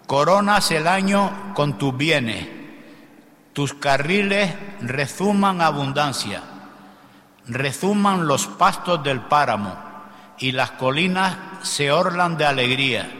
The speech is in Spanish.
Coronas el año con tus bienes, tus carriles rezuman abundancia, rezuman los pastos del páramo y las colinas se orlan de alegría.